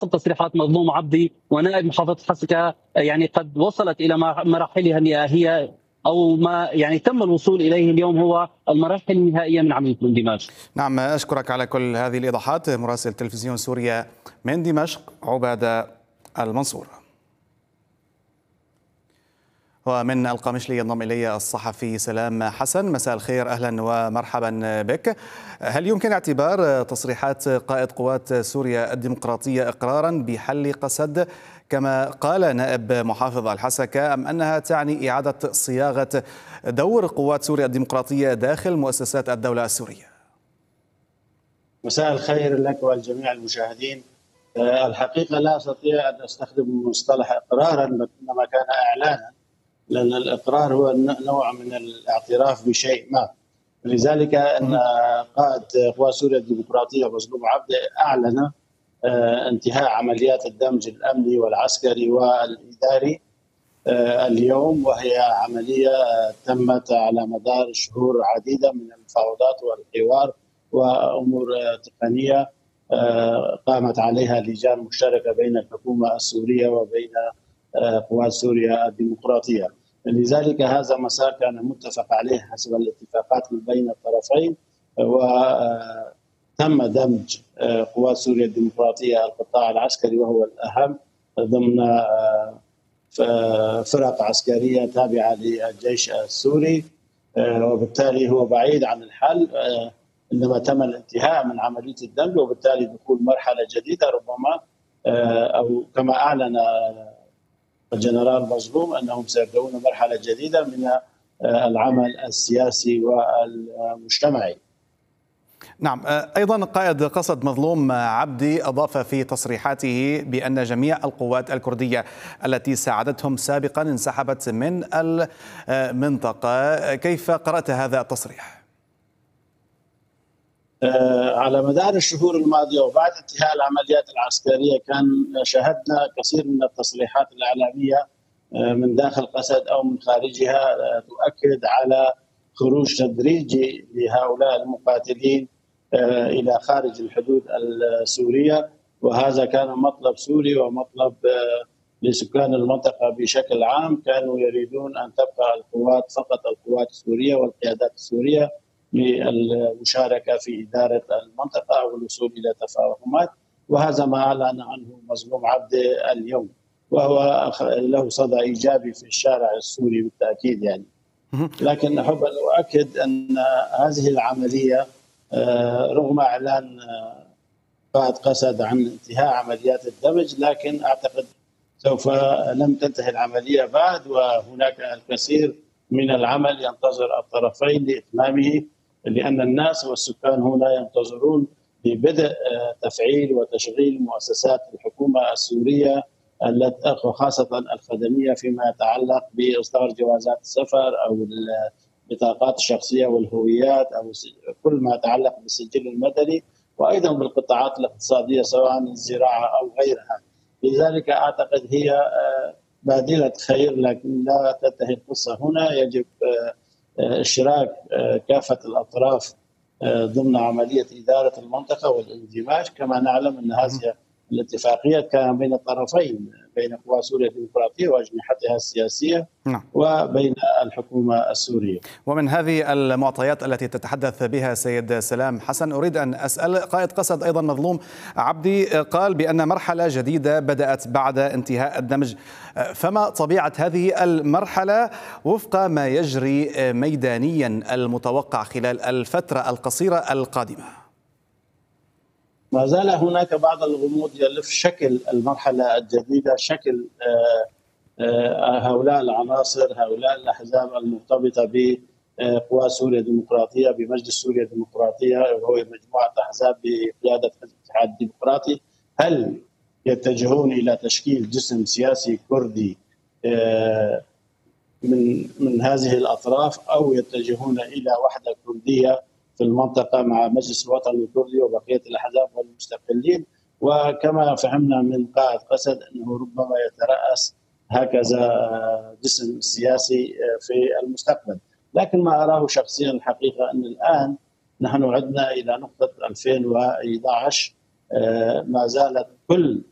تصريحات مظلوم عبدي ونائب محافظة حسكة يعني قد وصلت إلى مراحلها النهائية، أو ما يعني تم الوصول إليه اليوم هو المراحل النهائية من عملية الاندماج. نعم، أشكرك على كل هذه الإيضاحات مراسل تلفزيون سوريا من دمشق عبادة المنصور. ومن القامشلي ينضم إلي الصحفي سلام حسن. مساء الخير، أهلا ومرحبا بك. هل يمكن اعتبار تصريحات قائد قوات سوريا الديمقراطية إقرارا بحل قسد كما قال نائب محافظ الحسكة، أم أنها تعني إعادة صياغة دور قوات سوريا الديمقراطية داخل مؤسسات الدولة السورية؟ مساء الخير لك والجميع المشاهدين. الحقيقة لا أستطيع أن أستخدم مصطلح إقرارا، إنما كان إعلانا، لأن الإقرار هو نوع من الاعتراف بشيء ما. لذلك أن قائد قوات سوريا الديمقراطية مظلوم عبده أعلن انتهاء عمليات الدمج الأمني والعسكري والإداري اليوم، وهي عملية تمت على مدار شهور عديدة من المفاوضات والحوار وأمور تقنية قامت عليها لجان مشتركة بين الحكومة السورية وبين قوات سوريا الديمقراطية. لذلك هذا مسار كان متفق عليه حسب الاتفاقات من بين الطرفين، وتم دمج قوات سوريا الديمقراطية القطاع العسكري وهو الأهم ضمن فرق عسكرية تابعة للجيش السوري، وبالتالي هو بعيد عن الحل. عندما تم الانتهاء من عملية الدمج وبالتالي دخول مرحلة جديدة ربما، أو كما أعلن الجنرال مظلوم أنهم سيبدأون مرحلة جديدة من العمل السياسي والمجتمعي. نعم، أيضا قائد قسد مظلوم عبدي أضاف في تصريحاته بأن جميع القوات الكردية التي ساعدتهم سابقا انسحبت من المنطقة. كيف قرأت هذا التصريح؟ على مدار الشهور الماضية وبعد انتهاء العمليات العسكرية كان شاهدنا كثير من التصريحات الإعلامية من داخل قسد أو من خارجها تؤكد على خروج تدريجي لهؤلاء المقاتلين إلى خارج الحدود السورية، وهذا كان مطلب سوري ومطلب لسكان المنطقة بشكل عام. كانوا يريدون أن تبقى القوات فقط القوات السورية والقيادات السورية للمشاركة في إدارة المنطقة والوصول إلى تفاهمات، وهذا ما أعلن عنه مظلوم عبده اليوم، وهو له صدى إيجابي في الشارع السوري بالتأكيد يعني. لكن أحب أن أؤكد أن هذه العملية رغم إعلان قائد قسد عن انتهاء عمليات الدمج، لكن أعتقد سوف لم تنتهي العملية بعد، وهناك الكثير من العمل ينتظر الطرفين لإتمامه، لأن الناس والسكان هنا ينتظرون ببدء تفعيل وتشغيل مؤسسات الحكومة السورية وخاصة الخدمية فيما يتعلق بإصدار جوازات السفر أو البطاقات الشخصية والهويات أو كل ما يتعلق بالسجل المدني، وأيضا بالقطاعات الاقتصادية سواء الزراعة أو غيرها. لذلك أعتقد هي بادرة خير، لكن لا تنتهي القصة هنا. يجب اشتراك كافة الأطراف ضمن عملية إدارة المنطقة والاندماج. كما نعلم أن هذه الاتفاقية كان بين الطرفين، بين قوات سوريا الديمقراطية وأجنحتها السياسية وبين الحكومة السورية. ومن هذه المعطيات التي تتحدث بها سيد سلام حسن، أريد أن أسأل قائد قسد أيضا مظلوم عبدي قال بأن مرحلة جديدة بدأت بعد انتهاء الدمج، فما طبيعة هذه المرحلة وفق ما يجري ميدانيا المتوقع خلال الفترة القصيرة القادمة؟ ما زال هناك بعض الغموض يلف شكل المرحلة الجديدة، شكل هؤلاء العناصر، هؤلاء الأحزاب المرتبطة بقوات سوريا الديمقراطية بمجلس سوريا الديمقراطية، وهو مجموعة أحزاب بقيادة حزب الاتحاد الديمقراطي. هل يتجهون إلى تشكيل جسم سياسي كردي من هذه الأطراف، أو يتجهون إلى وحدة كردية في المنطقة مع مجلس الوطني الكردي وبقية الأحزاب والمستقلين؟ وكما فهمنا من قائد قسد أنه ربما يترأس هكذا جسم سياسي في المستقبل. لكن ما أراه شخصيا الحقيقة أن الآن نحن عدنا إلى نقطة 2011، ما زالت كل